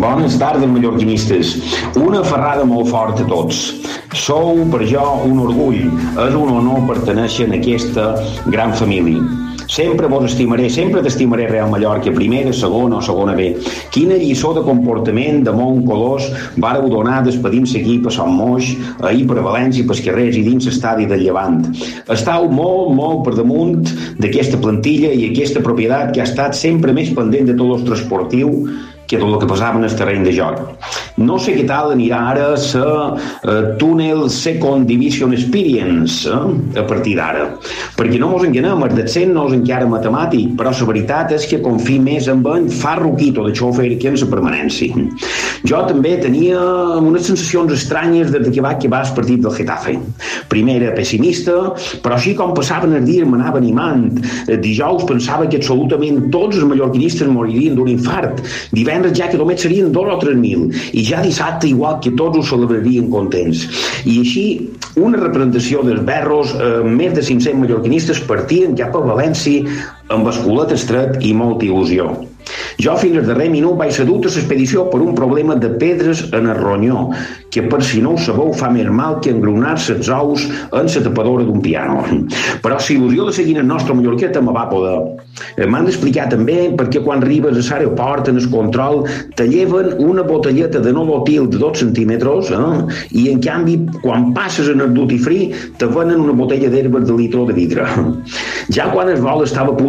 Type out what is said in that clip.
Bones tardes, mallorquinistes. Una ferrada molt forta a tots. Sou per jo un orgull. És un honor pertenèixer a aquesta gran família. Sempre vos estimaré, sempre t'estimaré Real Mallorca, primera, segona o segona B. Quina lliçó de comportament de Mont Colós vàreu donar despedint-se aquí per Sant Moix, ahir per València, per Carrers i dins l'estadi del Llevant. Estau molt, molt per damunt d'aquesta plantilla i aquesta propietat que ha estat sempre més pendent de tot l'ostre esportiu que tot el que passava en el terreny de joc. No sé què tal anirà ara la Tunnel Second Division Experience a partir d'ara. Perquè no mos enganem, el d'accent no és encara matemàtic, però la veritat és que confio més en en Farruquito de xòfer que en la permanència. Jo també tenia unes sensacions estranyes des que va acabar el partit del Getafe. Primera pessimista, però així com passaven els dies m'anava animant. Dijous pensava que absolutament tots els mallorquinistes moririen d'un infart. Divendres ja que només serien 2 o 3.000 i ja dissabte igual que tots ho celebrarien contents. I així una representació dels berros, més de 500 mallorquinistes partien cap a València amb el culet estret i molta il·lusió. Jo fins al darrer minut vaig ser dut a l'expedició per un problema de pedres en el ronyó, que per si no ho sabeu fa més mal que engrunar-se els ous en la tapadora d'un piano. Però la il·lusió de seguir el nostre mallorqueta me va poder. M'han d'explicar també perquè quan arribes a l'aeroport en el control te lleven una botelleta de nolotil de 2 centímetres i en canvi quan passes en el duty free te venen una botella d'herbes de litró de vidre. Ja quan el vol estava a punt